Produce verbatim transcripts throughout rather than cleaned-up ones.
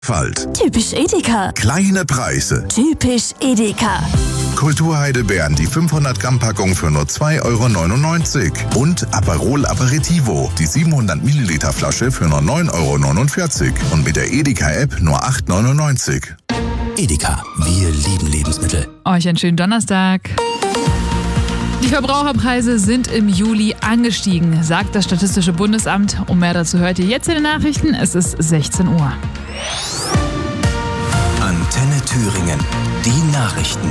Wald. Typisch Edeka. Kleine Preise. Typisch Edeka. Kulturheidelbeeren, die fünfhundert Gramm Packung für nur zwei Euro neunundneunzig. Und Aperol Aperitivo, die siebenhundert Milliliter Flasche für nur neun Euro neunundvierzig. Und mit der Edeka-App nur acht Euro neunundneunzig. Edeka, wir lieben Lebensmittel. Euch einen schönen Donnerstag. Die Verbraucherpreise sind im Juli angestiegen, sagt das Statistische Bundesamt. Und mehr dazu hört ihr jetzt in den Nachrichten. Es ist sechzehn Uhr. Antenne Thüringen, die Nachrichten.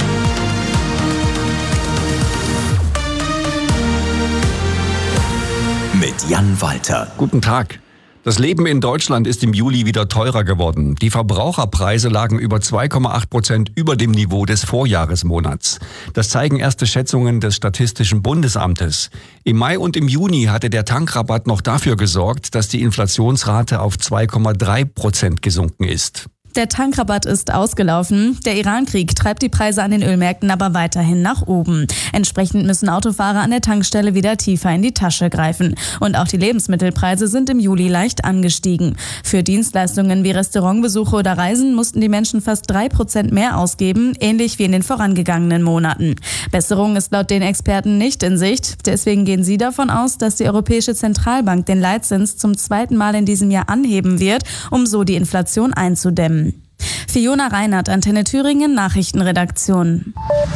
Mit Jan Walter. Guten Tag. Das Leben in Deutschland ist im Juli wieder teurer geworden. Die Verbraucherpreise lagen über zwei Komma acht Prozent über dem Niveau des Vorjahresmonats. Das zeigen erste Schätzungen des Statistischen Bundesamtes. Im Mai und im Juni hatte der Tankrabatt noch dafür gesorgt, dass die Inflationsrate auf zwei Komma drei Prozent gesunken ist. Der Tankrabatt ist ausgelaufen. Der Iran-Krieg treibt die Preise an den Ölmärkten aber weiterhin nach oben. Entsprechend müssen Autofahrer an der Tankstelle wieder tiefer in die Tasche greifen. Und auch die Lebensmittelpreise sind im Juli leicht angestiegen. Für Dienstleistungen wie Restaurantbesuche oder Reisen mussten die Menschen fast drei Prozent mehr ausgeben, ähnlich wie in den vorangegangenen Monaten. Besserung ist laut den Experten nicht in Sicht. Deswegen gehen sie davon aus, dass die Europäische Zentralbank den Leitzins zum zweiten Mal in diesem Jahr anheben wird, um so die Inflation einzudämmen. Fiona Reinhardt, Antenne Thüringen, Nachrichtenredaktion.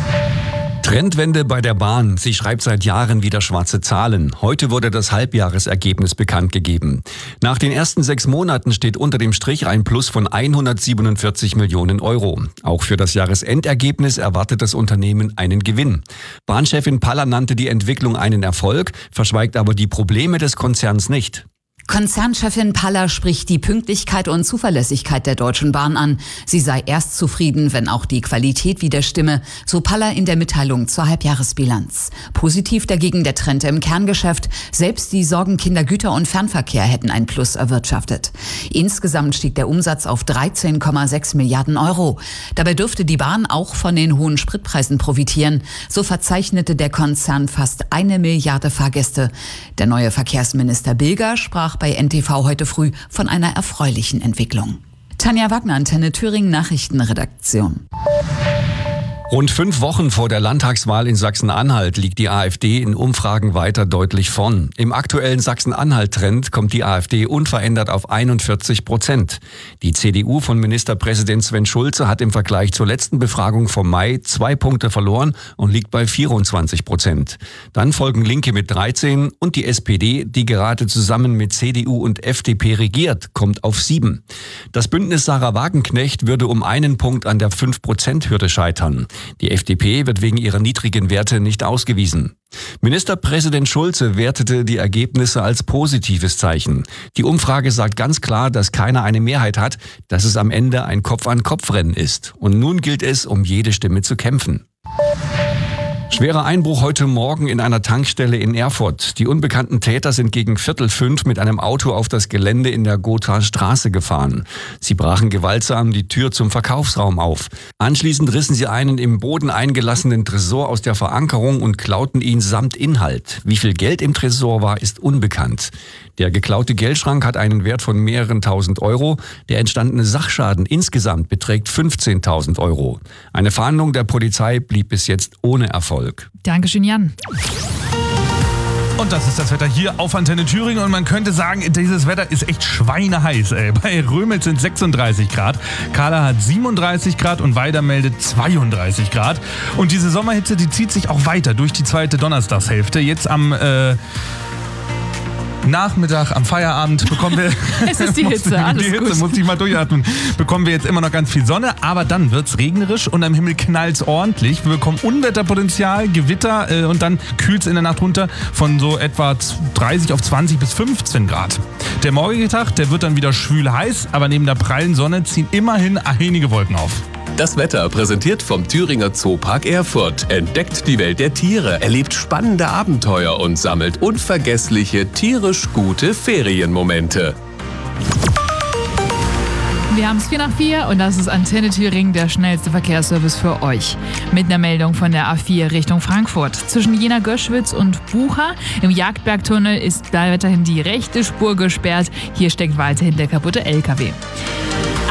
Trendwende bei der Bahn. Sie schreibt seit Jahren wieder schwarze Zahlen. Heute wurde das Halbjahresergebnis bekannt gegeben. Nach den ersten sechs Monaten steht unter dem Strich ein Plus von hundertsiebenundvierzig Millionen Euro. Auch für das Jahresendergebnis erwartet das Unternehmen einen Gewinn. Bahnchefin Paller nannte die Entwicklung einen Erfolg, verschweigt aber die Probleme des Konzerns nicht. Konzernchefin Paller spricht die Pünktlichkeit und Zuverlässigkeit der Deutschen Bahn an. Sie sei erst zufrieden, wenn auch die Qualität wieder stimme, so Paller in der Mitteilung zur Halbjahresbilanz. Positiv dagegen der Trend im Kerngeschäft. Selbst die Sorgenkinder Güter- und Fernverkehr hätten ein Plus erwirtschaftet. Insgesamt stieg der Umsatz auf dreizehn Komma sechs Milliarden Euro. Dabei dürfte die Bahn auch von den hohen Spritpreisen profitieren. So verzeichnete der Konzern fast eine Milliarde Fahrgäste. Der neue Verkehrsminister Bilger sprach bei N T V heute früh von einer erfreulichen Entwicklung. Tanja Wagner, Antenne Thüringen, Nachrichtenredaktion. Rund fünf Wochen vor der Landtagswahl in Sachsen-Anhalt liegt die AfD in Umfragen weiter deutlich vorn. Im aktuellen Sachsen-Anhalt-Trend kommt die AfD unverändert auf einundvierzig Prozent. Die C D U von Ministerpräsident Sven Schulze hat im Vergleich zur letzten Befragung vom Mai zwei Punkte verloren und liegt bei vierundzwanzig Prozent. Dann folgen Linke mit dreizehn und die S P D, die gerade zusammen mit C D U und F D P regiert, kommt auf sieben. Das Bündnis Sarah Wagenknecht würde um einen Punkt an der fünf Prozent Hürde scheitern. Die F D P wird wegen ihrer niedrigen Werte nicht ausgewiesen. Ministerpräsident Schulze wertete die Ergebnisse als positives Zeichen. Die Umfrage sagt ganz klar, dass keiner eine Mehrheit hat, dass es am Ende ein Kopf-an-Kopf-Rennen ist. Und nun gilt es, um jede Stimme zu kämpfen. Schwerer Einbruch heute Morgen in einer Tankstelle in Erfurt. Die unbekannten Täter sind gegen Viertel fünf mit einem Auto auf das Gelände in der Gothaer Straße gefahren. Sie brachen gewaltsam die Tür zum Verkaufsraum auf. Anschließend rissen sie einen im Boden eingelassenen Tresor aus der Verankerung und klauten ihn samt Inhalt. Wie viel Geld im Tresor war, ist unbekannt. Der geklaute Geldschrank hat einen Wert von mehreren tausend Euro. Der entstandene Sachschaden insgesamt beträgt fünfzehntausend Euro. Eine Fahndung der Polizei blieb bis jetzt ohne Erfolg. Dankeschön, Jan. Und das ist das Wetter hier auf Antenne Thüringen. Und man könnte sagen, dieses Wetter ist echt schweineheiß. Ey. Bei Römel sind sechsunddreißig Grad, Kahla hat siebenunddreißig Grad und Weida meldet zweiunddreißig Grad. Und diese Sommerhitze, die zieht sich auch weiter durch die zweite Donnerstagshälfte. Jetzt am äh, Nachmittag, am Feierabend bekommen wir... Es ist die Hitze, alles die Hitze, gut. Muss ich mal durchatmen. Bekommen wir jetzt immer noch ganz viel Sonne, aber dann wird's regnerisch und am Himmel knallt's ordentlich. Wir bekommen Unwetterpotenzial, Gewitter äh, und dann kühlt's in der Nacht runter von so etwa dreißig auf zwanzig bis fünfzehn Grad. Der morgige Tag, der wird dann wieder schwül heiß, aber neben der prallen Sonne ziehen immerhin einige Wolken auf. Das Wetter präsentiert vom Thüringer Zoopark Erfurt. Entdeckt die Welt der Tiere, erlebt spannende Abenteuer und sammelt unvergessliche, tierisch gute Ferienmomente. Wir haben es vier nach vier und das ist Antenne Thüringen, der schnellste Verkehrsservice für euch. Mit einer Meldung von der A vier Richtung Frankfurt. Zwischen Jena-Göschwitz und Bucha im Jagdbergtunnel ist da weiterhin die rechte Spur gesperrt. Hier steckt weiterhin der kaputte L K W.